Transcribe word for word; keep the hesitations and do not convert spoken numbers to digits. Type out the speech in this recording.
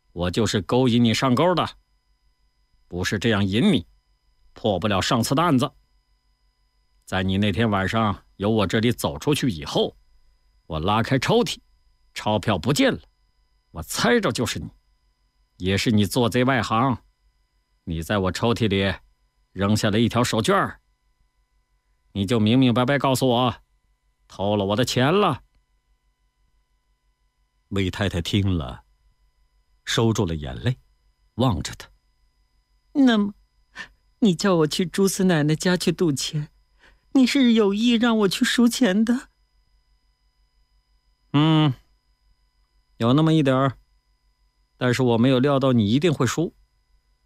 我就是勾引你上钩的，不是这样引你，破不了上次的案子。在你那天晚上由我这里走出去以后，我拉开抽屉，钞票不见了，我猜着就是你，也是你做贼外行。你在我抽屉里扔下了一条手绢，你就明明白白告诉我偷了我的钱了。 魏太太听了，收住了眼泪，望着他。 那么你叫我去朱四奶奶家去赌钱，你是有意让我去输钱的？ 嗯，有那么一点儿，但是我没有料到你一定会输。